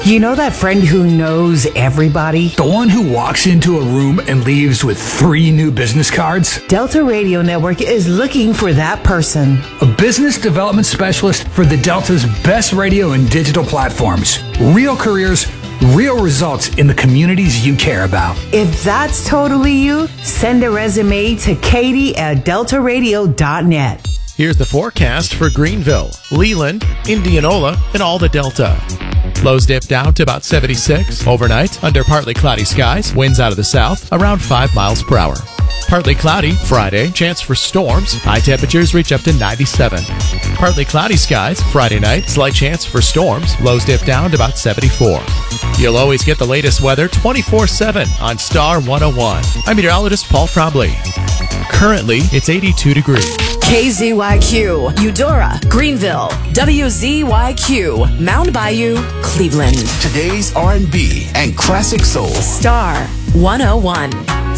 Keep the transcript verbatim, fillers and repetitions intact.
You know that friend who knows everybody? The one who walks into a room and leaves with three new business cards? Delta Radio Network is looking for that person. A business development specialist for the Delta's best radio and digital platforms. Real careers, real results in the communities you care about. If that's totally you, send a resume to Katie at delta radio dot net. Here's the forecast for Greenville, Leland, Indianola, and all the Delta. Lows dip down to about seventy-six. Overnight, under partly cloudy skies, winds out of the south, around five miles per hour. Partly cloudy Friday, chance for storms. High temperatures reach up to ninety-seven. Partly cloudy skies Friday night, slight chance for storms. Lows dip down to about seventy-four. You'll always get the latest weather twenty-four seven on Star one oh one. I'm meteorologist Paul Trombley. Currently, it's eighty-two degrees. K Z Y Q, Eudora, Greenville, W Z Y Q, Mound Bayou, Cleveland. Today's R and B and classic soul. Star one oh one.